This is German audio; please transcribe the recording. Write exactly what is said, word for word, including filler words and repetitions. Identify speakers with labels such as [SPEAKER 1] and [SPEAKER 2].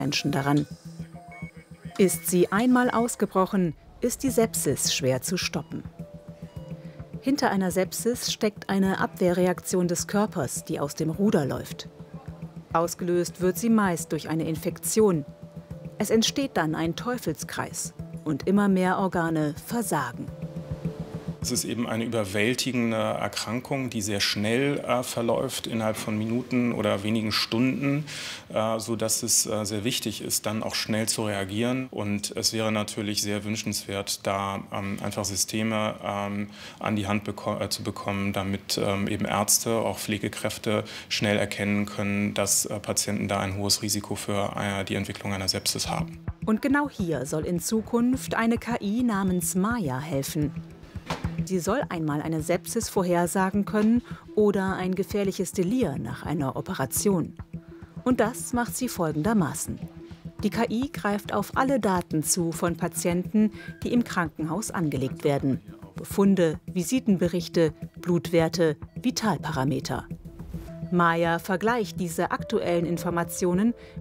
[SPEAKER 1] Menschen daran. Ist sie einmal ausgebrochen, ist die Sepsis schwer zu stoppen. Hinter einer Sepsis steckt eine Abwehrreaktion des Körpers, die aus dem Ruder läuft. Ausgelöst wird sie meist durch eine Infektion. Es entsteht dann ein Teufelskreis und immer mehr Organe versagen.
[SPEAKER 2] Es ist eben eine überwältigende Erkrankung, die sehr schnell äh, verläuft, innerhalb von Minuten oder wenigen Stunden, äh, sodass es äh, sehr wichtig ist, dann auch schnell zu reagieren. Und es wäre natürlich sehr wünschenswert, da ähm, einfach Systeme ähm, an die Hand beko- äh, zu bekommen, damit ähm, eben Ärzte, auch Pflegekräfte schnell erkennen können, dass äh, Patienten da ein hohes Risiko für äh, die Entwicklung einer Sepsis haben.
[SPEAKER 1] Und genau hier soll in Zukunft eine K I namens Maya helfen. Sie soll einmal eine Sepsis vorhersagen können oder ein gefährliches Delir nach einer Operation. Und das macht sie folgendermaßen. Die K I greift auf alle Daten zu von Patienten, die im Krankenhaus angelegt werden. Befunde, Visitenberichte, Blutwerte, Vitalparameter. Maya vergleicht diese aktuellen Informationen